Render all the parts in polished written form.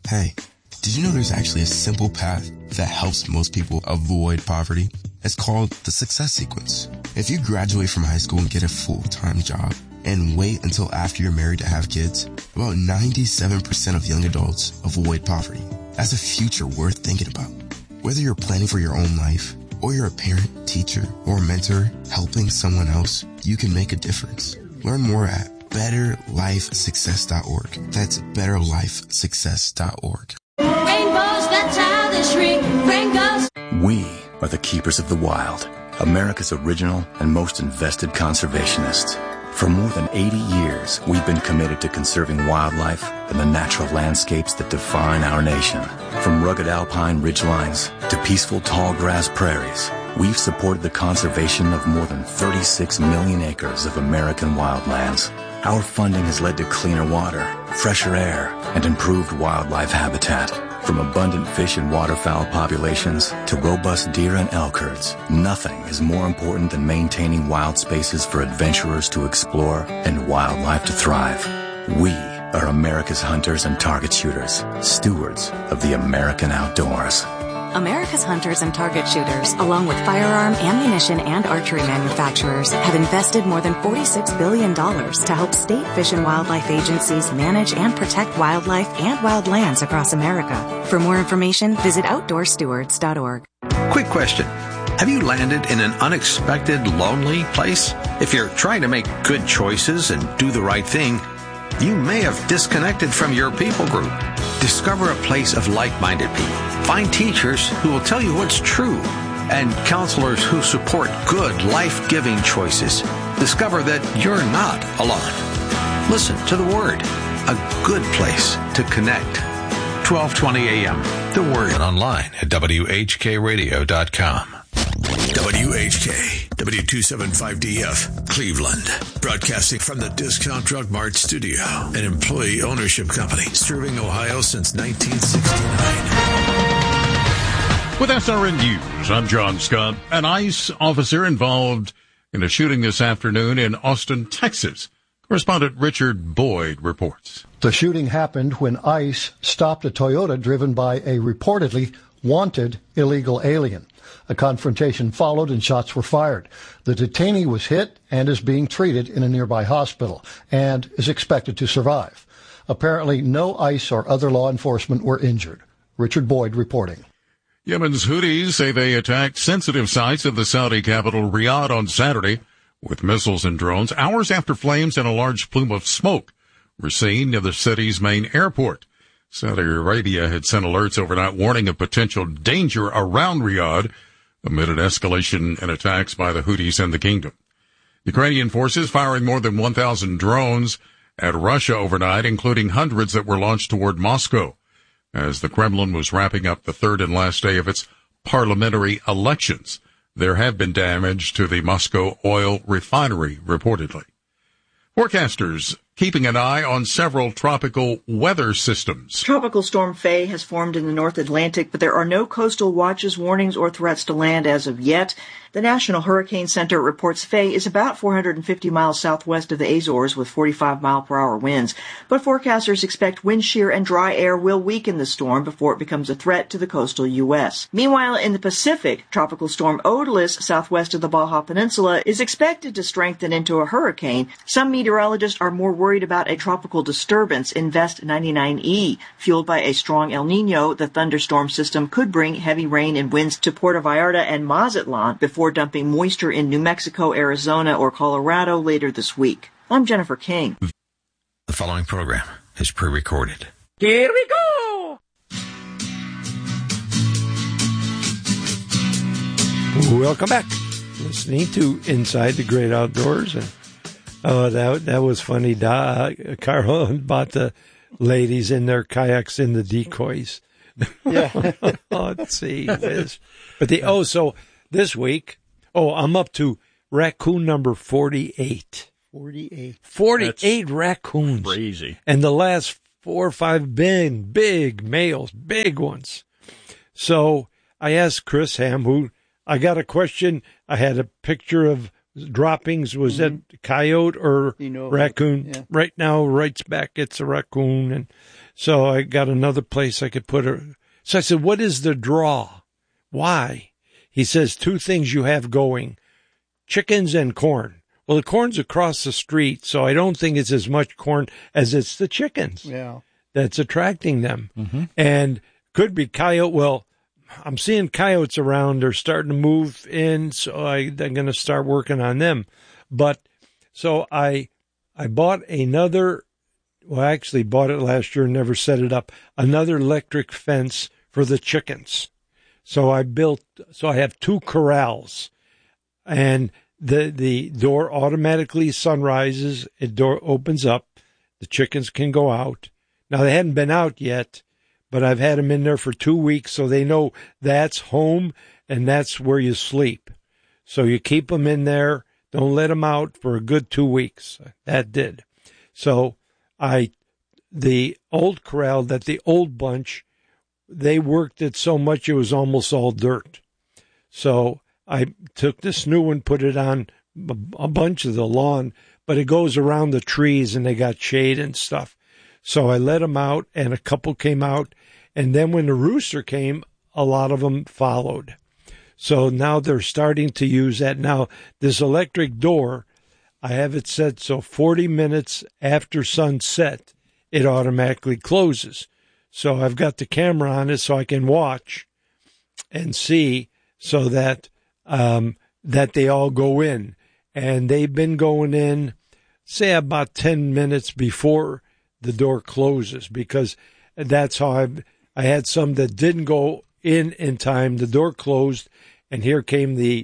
Hey, did you know there's actually a simple path that helps most people avoid poverty? It's called the success sequence. If you graduate from high school and get a full-time job and wait until after you're married to have kids, about 97% of young adults avoid poverty. That's a future worth thinking about. Whether you're planning for your own life, or you're a parent, teacher, or mentor helping someone else, you can make a difference. Learn more at betterlifesuccess.org. That's betterlifesuccess.org. Rainbows, that's how they shrink. Rainbows. We are the keepers of the wild, America's original and most invested conservationists. For more than 80 years, we've been committed to conserving wildlife and the natural landscapes that define our nation. From rugged alpine ridgelines to peaceful tall grass prairies, we've supported the conservation of more than 36 million acres of American wildlands. Our funding has led to cleaner water, fresher air, and improved wildlife habitat. From abundant fish and waterfowl populations to robust deer and elk herds, nothing is more important than maintaining wild spaces for adventurers to explore and wildlife to thrive. We are America's hunters and target shooters, stewards of the American outdoors. America's hunters and target shooters, along with firearm, ammunition, and archery manufacturers, have invested more than $46 billion to help state fish and wildlife agencies manage and protect wildlife and wildlands across America. For more information, visit outdoorstewards.org. Quick question. Have you landed in an unexpected, lonely place? If you're trying to make good choices and do the right thing, you may have disconnected from your people group. Discover a place of like-minded people. Find teachers who will tell you what's true and counselors who support good, life-giving choices. Discover that you're not alone. Listen to the Word, a good place to connect. 12:20 a.m. The Word. And online at WHKRadio.com. WHK, W275DF, Cleveland. Broadcasting from the Discount Drug Mart studio, an employee ownership company serving Ohio since 1969. With SRN News, I'm John Scott. An ICE officer involved in a shooting this afternoon in Austin, Texas. Correspondent Richard Boyd reports. The shooting happened when ICE stopped a Toyota driven by a reportedly wanted illegal alien. A confrontation followed and shots were fired. The detainee was hit and is being treated in a nearby hospital and is expected to survive. Apparently, no ICE or other law enforcement were injured. Richard Boyd reporting. Yemen's Houthis say they attacked sensitive sites of the Saudi capital Riyadh on Saturday with missiles and drones, hours after flames and a large plume of smoke were seen near the city's main airport. Saudi Arabia had sent alerts overnight warning of potential danger around Riyadh amid an escalation in attacks by the Houthis in the kingdom. Ukrainian forces firing more than 1,000 drones at Russia overnight, including hundreds that were launched toward Moscow, as the Kremlin was wrapping up the third and last day of its parliamentary elections. There have been damage to the Moscow oil refinery, reportedly. Forecasters keeping an eye on several tropical weather systems. Tropical Storm Faye has formed in the North Atlantic, but there are no coastal watches, warnings, or threats to land as of yet. The National Hurricane Center reports Faye is about 450 miles southwest of the Azores with 45-mile-per-hour winds. But forecasters expect wind shear and dry air will weaken the storm before it becomes a threat to the coastal U.S. Meanwhile, in the Pacific, Tropical Storm Odalys, southwest of the Baja Peninsula, is expected to strengthen into a hurricane. Some meteorologists are more worried about a tropical disturbance in Vest 99E. Fueled by a strong El Nino, the thunderstorm system could bring heavy rain and winds to Puerto Vallarta and Mazatlan before dumping moisture in New Mexico, Arizona, or Colorado later this week. I'm Jennifer King. The following program is pre-recorded. Here we go! Welcome back. Listening to Inside the Great Outdoors. And that was funny. Carl bought the ladies in their kayaks in the decoys. Yeah. Let's see. But so this week, I'm up to raccoon number 48. 48 raccoons. Crazy. And the last 4 or 5 big males, big ones. So I asked Chris Ham, who I got a question. I had a picture of droppings. Was that coyote or raccoon? Yeah. Right now, right back, it's a raccoon. And so I got another place I could put her. So I said, what is the draw? Why? He says, 2 things you have going, chickens and corn. Well, the corn's across the street, so I don't think it's as much corn as it's the chickens that's attracting them. Mm-hmm. And could be coyote. Well, I'm seeing coyotes around. They're starting to move in, so I'm going to start working on them. But so I bought another, well, I actually bought it last year and never set it up, another electric fence for the chickens. So I have 2 corrals, and the door automatically sunrises. It door opens up. The chickens can go out. Now, they hadn't been out yet, but I've had them in there for 2 weeks, so they know that's home and that's where you sleep. So you keep them in there. Don't let them out for a good 2 weeks. That did. So the old corral, the old bunch, they worked it so much it was almost all dirt. So I took this new one, put it on a bunch of the lawn, but it goes around the trees and they got shade and stuff. So I let them out, and a couple came out. And then when the rooster came, a lot of them followed. So now they're starting to use that. Now, this electric door, I have it set so 40 minutes after sunset, it automatically closes. So I've got the camera on it so I can watch and see so that that they all go in. And they've been going in, say, about 10 minutes before the door closes, because that's how I had some that didn't go in time. The door closed, and here came the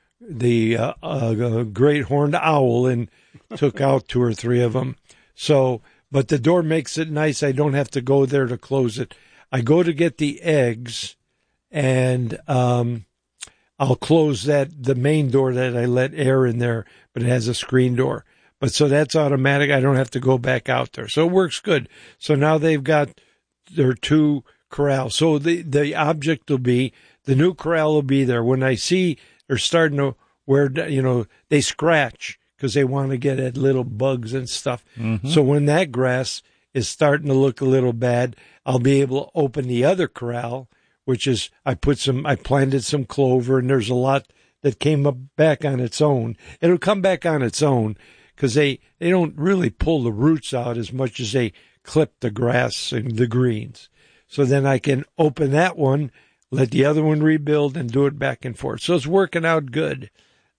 great horned owl and took out 2 or 3 of them. So, but the door makes it nice. I don't have to go there to close it. I go to get the eggs, and I'll close the main door that I let air in there, but it has a screen door. But so that's automatic. I don't have to go back out there. So it works good. So now they've got their 2 corrals. So the object will be, the new corral will be there. When I see they're starting to they scratch because they want to get at little bugs and stuff. Mm-hmm. So when that grass is starting to look a little bad, I'll be able to open the other corral, which is I planted some clover, and there's a lot that came up back on its own. It'll come back on its own, because they don't really pull the roots out as much as they clip the grass and the greens. So then I can open that one, let the other one rebuild, and do it back and forth. So it's working out good.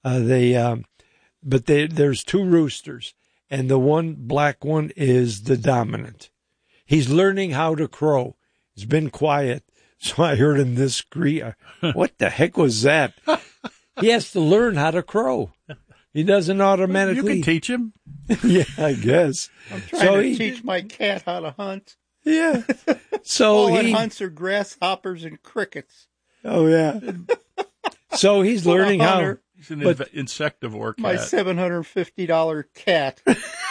But there's 2 roosters, and the one black one is the dominant. He's learning how to crow. He's been quiet, so I heard him this scream. What the heck was that? He has to learn how to crow. He doesn't automatically. You can teach him. Yeah, I guess. I'm trying to teach my cat how to hunt. Yeah. So all it hunts are grasshoppers and crickets. Oh, yeah. So he's learning how. He's an insectivore cat. My $750 cat.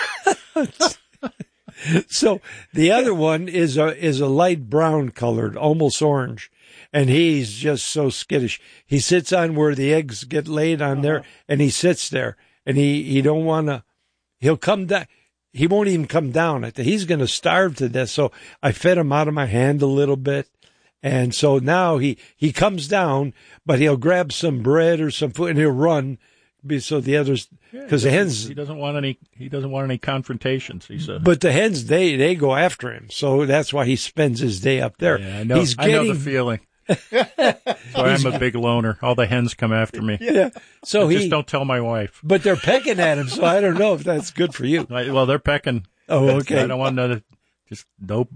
So the other one is a light brown colored, almost orange. And he's just so skittish. He sits on where the eggs get laid on there, and he sits there. And he don't want to, he'll come down. He won't even come down. He's going to starve to death. So I fed him out of my hand a little bit. And so now he comes down, but he'll grab some bread or some food, and he'll run. So the others, because the hens, he doesn't want any confrontations. He said, but the hens they go after him. So that's why he spends his day up there. Yeah, I know. I know the feeling. So I'm a big loner. All the hens come after me. Yeah. So just don't tell my wife. But they're pecking at him, so I don't know if that's good for you. Well, they're pecking. Oh, okay. I don't want another. Just nope.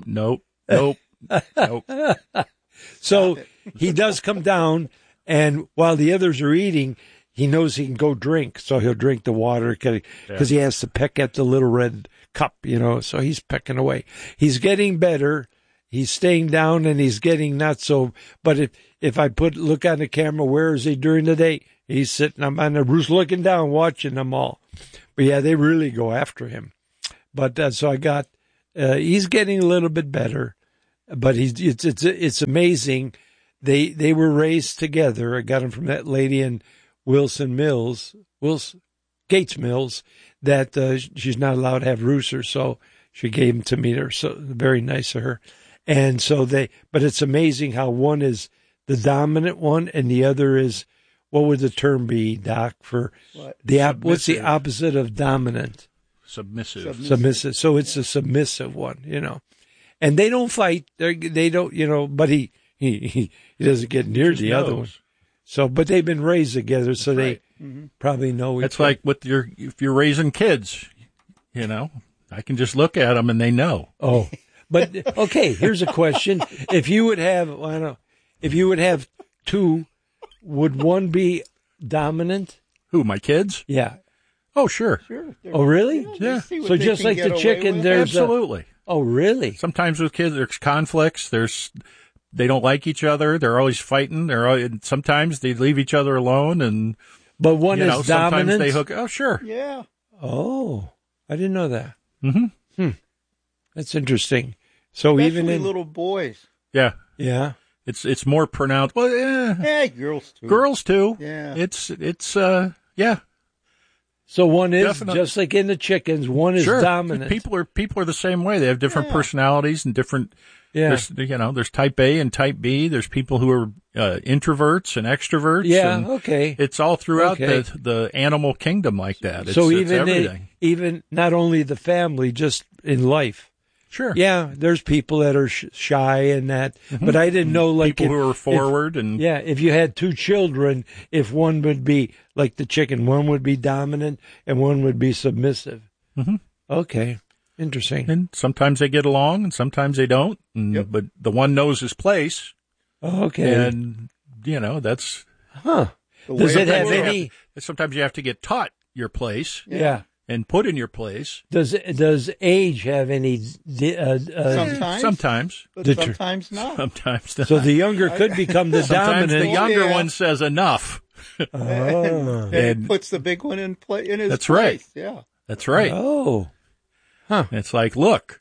So he does come down, and while the others are eating, he knows he can go drink. So he'll drink the water because he has to peck at the little red cup, So he's pecking away. He's getting better. He's staying down, and he's getting not so. But if I look on the camera, where is he during the day? He's sitting on the roof, looking down, watching them all. But yeah, they really go after him. But so I got. He's getting a little bit better, but it's amazing. They were raised together. I got him from that lady in Wilson Mills. Gates Mills, that she's not allowed to have roosters, so she gave them to me. They're so very nice of her. And so but it's amazing how one is the dominant one and the other is, what would the term be, Doc, for what's the opposite of dominant? Submissive. So it's a submissive one, and they don't fight. They don't, but he doesn't get near the other one. So, but they've been raised together, so they probably know each other. It's like if you're raising kids, I can just look at them and they know. Oh, but okay. Here's a question: if you would have two, would one be dominant? Who, my kids? Yeah. Oh, sure. Oh, really? Yeah. So just like the chicken, there's absolutely. Oh, really? Sometimes with kids, there's conflicts. They don't like each other. They're always fighting. Sometimes they leave each other alone, but one is sometimes dominant. They hook. Oh, sure. Yeah. Oh, I didn't know that. Mm-hmm. That's interesting. So Especially even in little boys. Yeah. Yeah. It's more pronounced. Well, yeah, girls too. Girls too. Yeah. It's yeah. So one is Definitely. just like in the chickens. One is dominant. People are the same way. They have different personalities and different. Yeah. There's type A and type B. There's people who are introverts and extroverts. Yeah. And okay. It's all throughout the animal kingdom like that. So it's everything. Even not only the family, just in life. Sure. Yeah, there's people that are shy and that, but I didn't know people who are forward if you had two children, if one would be like the chicken, one would be dominant and one would be submissive. Mm-hmm. Okay, interesting. And sometimes they get along and sometimes they don't. But the one knows his place. Okay. And that's Does it have any? Sometimes you have to get taught your place. Yeah. And put in your place. Does age have any? Sometimes, but sometimes not. Sometimes not. So the younger could become the sometimes dominant. The younger one says enough, and puts the big one in his That's place. right. Yeah, that's right. Oh, huh? It's like, look,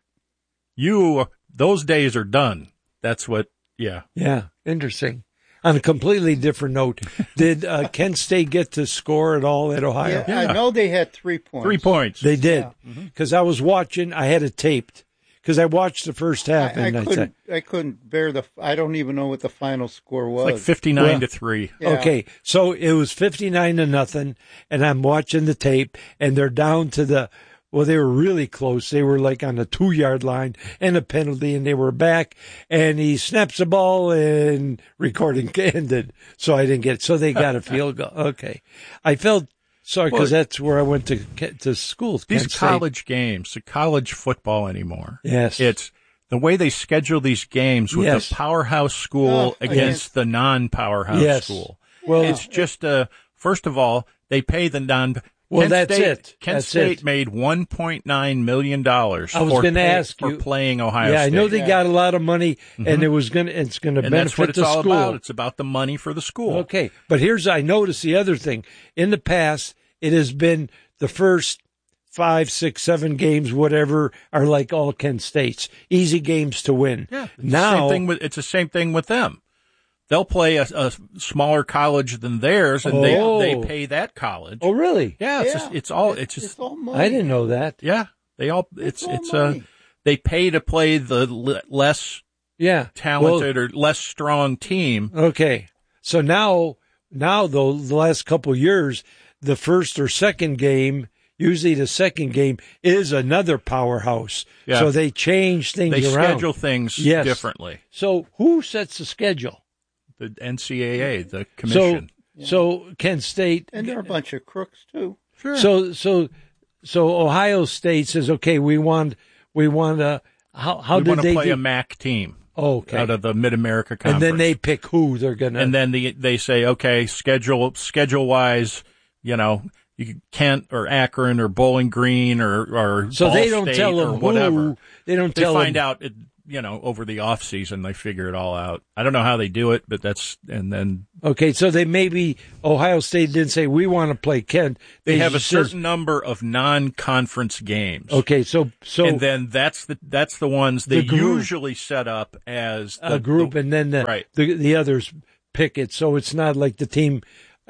those days are done. That's what. Yeah. Yeah. Interesting. On a completely different note, did Kent State get to score at all at Ohio? Yeah, I know they had 3 points. 3 points. They did. Because I was watching, I had it taped. Because I watched the first half. I couldn't bear I don't even know what the final score was. It's like 59-3. Yeah. Okay. So it was 59-0, and I'm watching the tape, and they're down to they were really close. They were like on the 2-yard line and a penalty, and they were back, and he snaps the ball and recording ended. So I didn't get it. So they got a field goal. Okay. I felt sorry because that's where I went to school. These college games, the college football anymore. Yes. It's the way they schedule these games with the powerhouse school against the non-powerhouse school. Well, it's just, first of all, they pay the Well, that's it. Kent State made $1.9 million for playing Ohio State. Yeah, I know they got a lot of money, and it's going to benefit that's what it's the all school. about. It's about the money for the school. Okay, but I noticed the other thing. In the past, it has been the first 5, 6, 7 games, whatever, are like all Kent State's. Easy games to win. Yeah, it's the same thing with them. They'll play a smaller college than theirs, and they pay that college. Oh, really? Yeah, it's all money. I didn't know that. Yeah, they pay to play the less talented or less strong team. Okay, so now though the last couple of years, the first or second game. Usually the second game is another powerhouse. Yeah. So they change things around. They schedule things differently. So who sets the schedule? The NCAA, the commission. So Kent State. And they're a bunch of crooks, too. Sure. So Ohio State says, okay, we want how did they play a MAC team? Okay. Out of the Mid-America Conference. And then they pick who they're going to. And then they say, okay, schedule-wise, you Kent or Akron or Bowling Green or so Ball they don't State tell them or whatever. They don't tell them. They find out, over the off season. They figure it all out. I don't know how they do it, but okay. So they Ohio State didn't say we want to play Kent. They have a certain number of non-conference games. Okay, so and then that's the ones they usually set up as a group, and then the others pick it. So it's not like the team.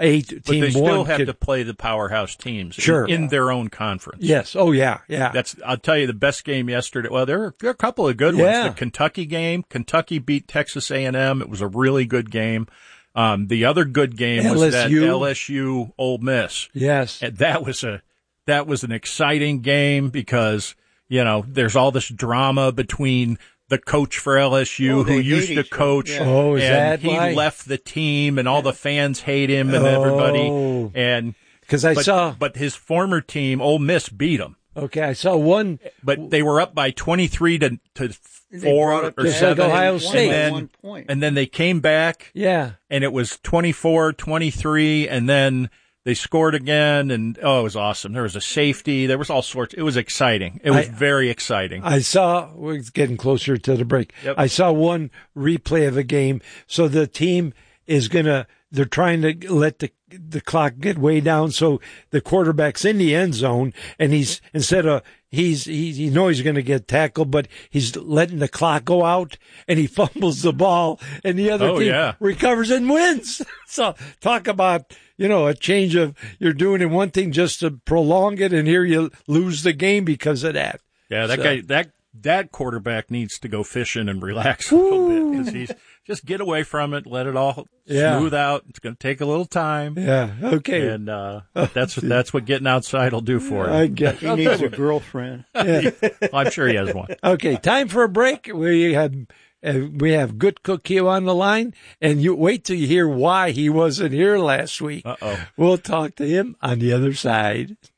8 But they team still one have could, to play the powerhouse teams Sure. in their own conference. Yes. Oh, yeah. I'll tell you the best game yesterday. Well, there are a couple of good Yeah. ones. The Kentucky game, Kentucky beat Texas A&M. It was a really good game. The other good game was that LSU Ole Miss. Yes. And that was an exciting game because, there's all this drama between the coach for LSU who used to coach. Yeah. Oh, is and that he why? left the team and all the fans hate him and everybody. And because but his former team, Ole Miss, beat him. Okay, I saw one. But they were up by 23 to 4 or 7. Like Ohio State. And then they came back. Yeah. And it was 24-23, and then they scored again, and it was awesome. There was a safety. There was all sorts. It was exciting. It was very exciting. We're getting closer to the break. Yep. I saw one replay of a game. So the team is they're trying to let the clock get way down. So the quarterback's in the end zone, and he knows he's going to get tackled, but he's letting the clock go out, and he fumbles the ball, and the other team recovers and wins. So talk about, a change of, you're doing one thing just to prolong it, and here you lose the game because of that. Yeah, that quarterback needs to go fishing and relax a little bit because he's just get away from it, let it all smooth out. It's going to take a little time. Yeah, okay. And that's what getting outside will do for him. I guess he needs a girlfriend. Yeah. I'm sure he has one. Okay, time for a break. We have Good Cook here on the line, and you wait till you hear why he wasn't here last week. Uh-oh. We'll talk to him on the other side.